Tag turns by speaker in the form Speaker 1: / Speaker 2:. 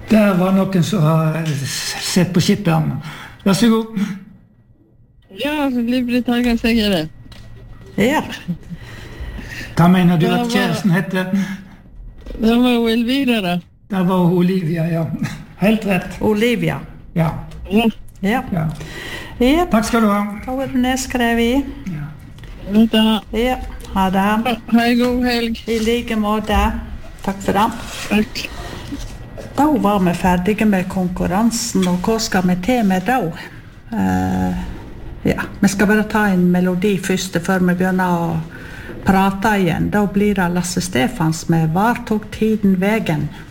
Speaker 1: Der var noen som har sett på skipperen. Vær så god.
Speaker 2: Ja, Livlig Tagen sier jeg det.
Speaker 3: Ja.
Speaker 1: Hva mener du at kjæresten heter?
Speaker 2: Det var jo Elvira da.
Speaker 1: Der var Olivia, ja. Helt rett.
Speaker 3: Olivia.
Speaker 1: Ja.
Speaker 2: Ja.
Speaker 3: Ja.
Speaker 1: Ja.
Speaker 3: Ja.
Speaker 1: Takk skal du ha.
Speaker 3: Da er du nedskrevet i.
Speaker 2: Vet du,
Speaker 3: Ja. Ha det.
Speaker 2: ha en god helg.
Speaker 3: I like måte. Takk for det.
Speaker 2: Takk.
Speaker 3: Da var vi ferdige med konkurransen, og hva skal vi til med da? Ja, vi skal bare ta en melodi først, før vi begynner å prate igjen. Da blir det Lasse Stefans med «Var tok tiden vegen?»